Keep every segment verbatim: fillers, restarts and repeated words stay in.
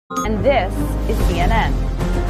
And this is C N N.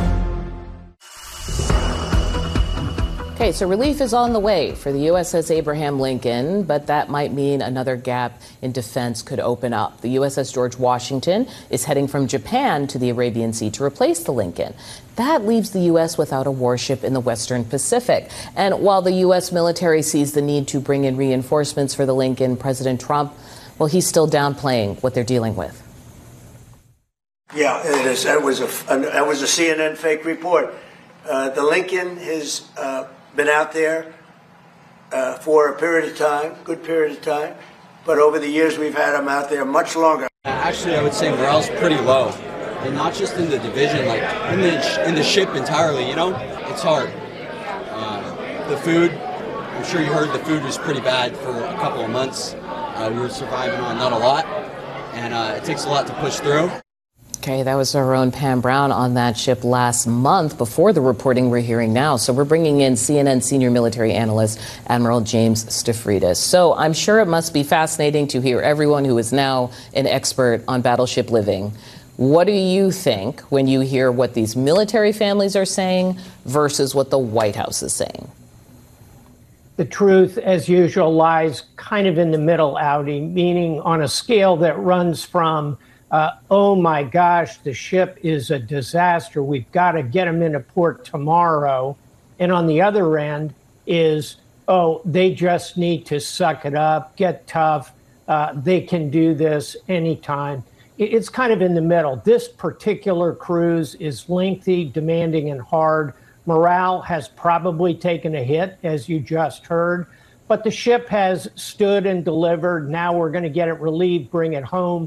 Okay, so relief is on the way for the U S S Abraham Lincoln, but that might mean another gap in defense could open up. The U S S George Washington is heading from Japan to the Arabian Sea to replace the Lincoln. That leaves the U S without a warship in the Western Pacific. And while the U S military sees the need to bring in reinforcements for the Lincoln, President Trump, well, he's still downplaying what they're dealing with. Yeah, it is. That was a that was a C N N fake report. Uh, the Lincoln has uh, been out there uh, for a period of time, good period of time, but over the years we've had them out there much longer. Actually, I would say morale's pretty low, and not just in the division, like in the in the ship entirely. You know, it's hard. Uh, the food, I'm sure you heard the food was pretty bad for a couple of months. Uh, we were surviving on not a lot, and uh, it takes a lot to push through. Okay, that was our own Pam Brown on that ship last month before the reporting we're hearing now. So we're bringing in C N N senior military analyst Admiral James Stavridis. So I'm sure it must be fascinating to hear everyone who is now an expert on battleship living. What do you think when you hear what these military families are saying versus what the White House is saying? The truth, as usual, lies kind of in the middle, Audi, meaning on a scale that runs from Uh, oh my gosh, the ship is a disaster. We've got to get them into port tomorrow. And on the other end is, oh, they just need to suck it up, get tough. Uh, they can do this anytime. It, it's kind of in the middle. This particular cruise is lengthy, demanding, and hard. Morale has probably taken a hit, as you just heard. But the ship has stood and delivered. Now we're going to get it relieved, bring it home.